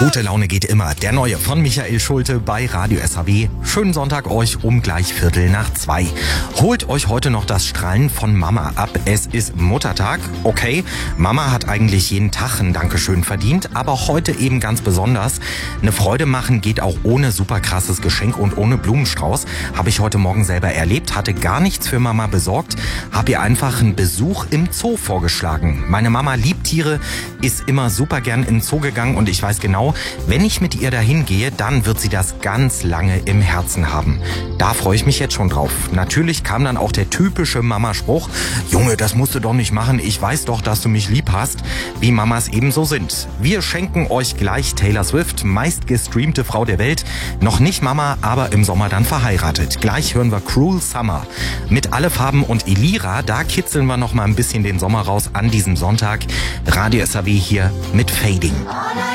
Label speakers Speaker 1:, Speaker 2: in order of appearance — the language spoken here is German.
Speaker 1: Gute Laune geht immer. Der neue von Michael Schulte bei Radio SAW. Schönen Sonntag euch um gleich 1:45. Holt euch heute noch das Strahlen von Mama ab. Es ist Muttertag. Okay, Mama hat eigentlich jeden Tag ein Dankeschön verdient, aber heute eben ganz besonders. Eine Freude machen geht auch ohne super krasses Geschenk und ohne Blumenstrauß. Habe ich heute Morgen selber erlebt, hatte gar nichts für Mama besorgt, habe ihr einfach einen Besuch im Zoo vorgeschlagen. Meine Mama liebt Tiere, ist immer super gern in den Zoo gegangen und ich weiß genau, wenn ich mit ihr dahin gehe, dann wird sie das ganz lange im Herzen haben. Da freue ich mich jetzt schon drauf. Natürlich kam dann auch der typische Mama-Spruch: Junge, das musst du doch nicht machen, ich weiß doch, dass du mich lieb hast, wie Mamas eben so sind. Wir schenken euch gleich Taylor Swift, meistgestreamte Frau der Welt. Noch nicht Mama, aber im Sommer dann verheiratet. Gleich hören wir Cruel Summer. Mit Alle Farben und Elira, da kitzeln wir noch mal ein bisschen den Sommer raus an diesem Sonntag. Radio SAW hier mit Fading.